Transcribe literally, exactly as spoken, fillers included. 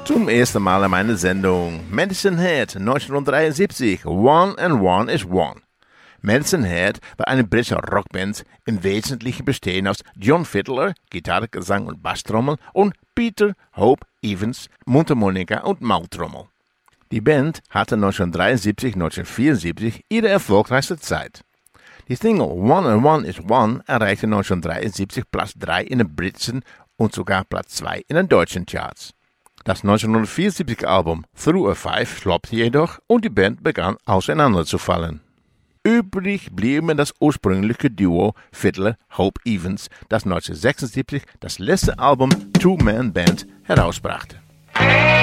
Zum ersten Mal in meiner Sendung Medicine Head neunzehnhundertdreiundsiebzig, One and One is One. Medicine Head war eine britische Rockband, im Wesentlichen bestehend aus John Fiddler, Gitarre, Gesang und Basstrommel und Peter Hope Evans, Mundharmonika und Maultrommel. Die Band hatte neunzehnhundertdreiundsiebzig, neunzehnhundertvierundsiebzig ihre erfolgreichste Zeit. Die Single One and One is One erreichte neunzehnhundertdreiundsiebzig Platz drei in den britischen und sogar Platz zwei in den deutschen Charts. Das neunzehnhundertvierundsiebzige Album Through a Five floppte jedoch und die Band begann auseinanderzufallen. Übrig blieben das ursprüngliche Duo Fiddler-Hope Evans, das neunzehnhundertsechsundsiebzig das letzte Album Two Man Band herausbrachte.